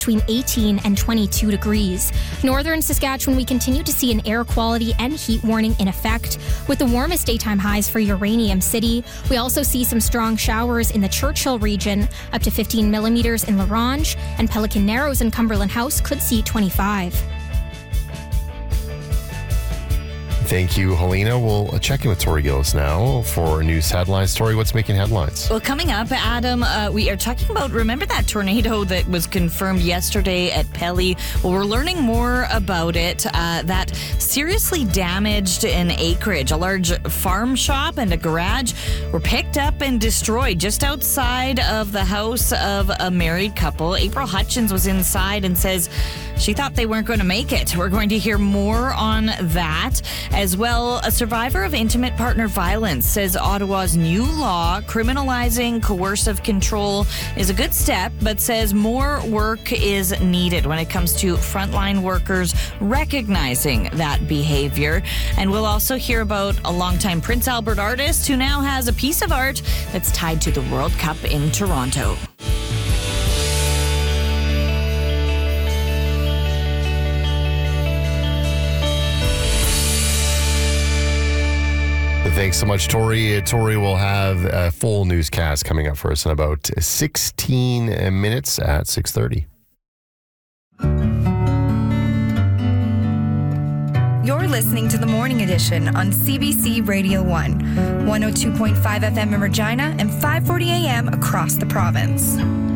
between 18 and 22 degrees. Northern Saskatchewan, we continue to see an air quality and heat warning in effect, with the warmest daytime highs for Uranium City. We also see some strong showers in the Churchill region, up to 15 millimeters in La Ronge, and Pelican Narrows and Cumberland House could see 25. Thank you, Helena. We'll check in with Tori Gillis now for news headlines. Tori, what's making headlines? Well, coming up, Adam, we are talking about, remember that tornado that was confirmed yesterday at Pelly? Well, we're learning more about it. That seriously damaged an acreage. A large farm shop and a garage were picked up and destroyed just outside of the house of a married couple. April Hutchins was inside and says she thought they weren't going to make it. We're going to hear more on that. As well, a survivor of intimate partner violence says Ottawa's new law criminalizing coercive control is a good step, but says more work is needed when it comes to frontline workers recognizing that behavior. And we'll also hear about a longtime Prince Albert artist who now has a piece of art that's tied to the World Cup in Toronto. Thanks so much, Tori. Tori will have a full newscast coming up for us in about 16 minutes at 6:30. You're listening to the Morning Edition on CBC Radio 1, 102.5 FM in Regina and 540 AM across the province.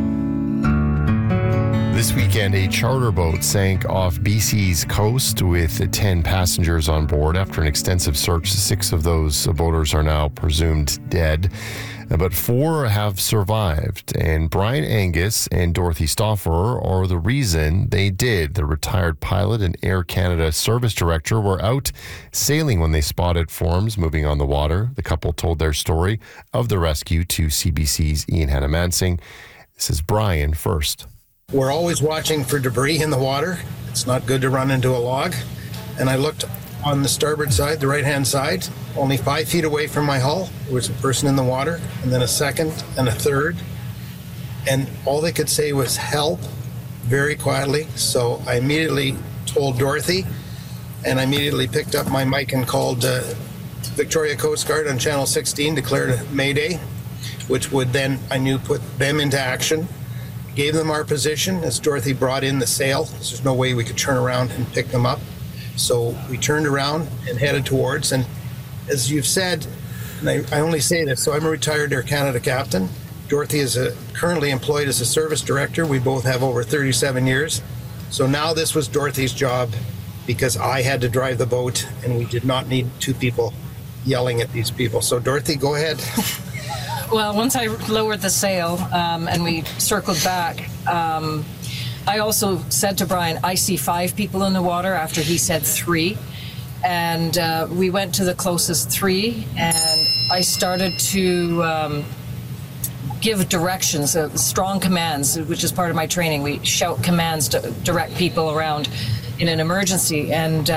This weekend, a charter boat sank off BC's coast with 10 passengers on board. After an extensive search, 6 of those boaters are now presumed dead, but 4 have survived. And Brian Angus and Dorothy Stauffer are the reason they did. The retired pilot and Air Canada service director were out sailing when they spotted forms moving on the water. The couple told their story of the rescue to CBC's Ian Hannah-Mansing. This is Brian first. We're always watching for debris in the water. It's not good to run into a log. And I looked on the starboard side, the right-hand side, only 5 feet away from my hull. There was a person in the water, and then a second and a third. And all they could say was help, very quietly. So I immediately told Dorothy, and I immediately picked up my mic and called Victoria Coast Guard on Channel 16, declared a Mayday, which would then, I knew, put them into action. Gave them our position as Dorothy brought in the sail. There's no way we could turn around and pick them up. So we turned around and headed towards. And as you've said, and I only say this, so I'm a retired Air Canada captain. Dorothy is currently employed as a service director. We both have over 37 years. So now this was Dorothy's job because I had to drive the boat and we did not need 2 people yelling at these people. So Dorothy, go ahead. Well, once I lowered the sail and we circled back, I also said to Brian, I see 5 people in the water after he said 3. And we went to the closest 3 and I started to give directions, strong commands, which is part of my training. We shout commands to direct people around in an emergency. And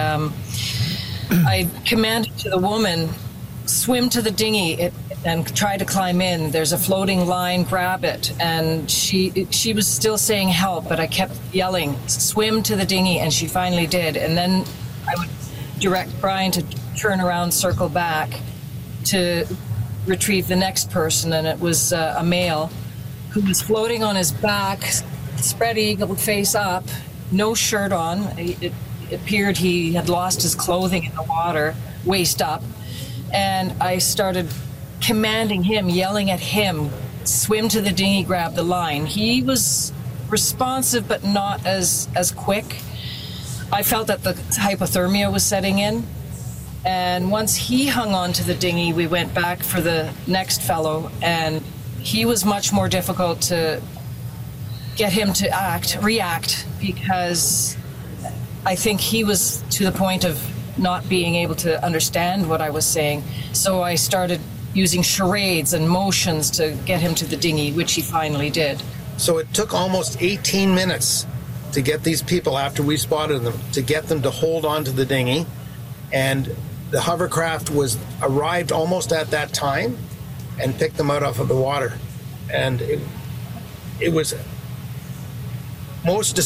I commanded to the woman, swim to the dinghy and try to climb in. There's a floating line, grab it. And she was still saying help, but I kept yelling, swim to the dinghy, and she finally did. And then I would direct Brian to turn around, circle back to retrieve the next person, and it was a male who was floating on his back, spread eagle, face up, no shirt on. It appeared he had lost his clothing in the water, waist up. And I started commanding him, yelling at him, swim to the dinghy, grab the line. He was responsive, but not as quick. I felt that the hypothermia was setting in. And once he hung on to the dinghy, we went back for the next fellow, and he was much more difficult to get him to react, because I think he was to the point of not being able to understand what I was saying. So I started using charades and motions to get him to the dinghy, which he finally did. So it took almost 18 minutes to get these people, after we spotted them, to get them to hold on to the dinghy. And the hovercraft arrived almost at that time and picked them out of the water. And it was most